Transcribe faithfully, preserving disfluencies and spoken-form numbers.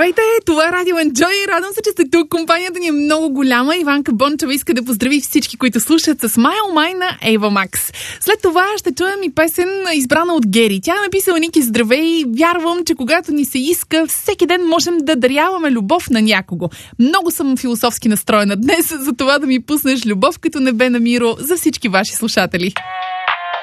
Здравейте, това е Радио Enjoy. Радвам се, че сте тук. Компанията ни е много голяма. Иванка Бончева иска да поздрави всички, които слушат с Smile My на Ava Max. След това ще чуем и песен, избрана от Гери. Тя е написала: Ники, здравей. Вярвам, че когато ни се иска, всеки ден можем да даряваме любов на някого. Много съм философски настроена днес, за това да ми пуснеш любов като небе на Миро за всички ваши слушатели.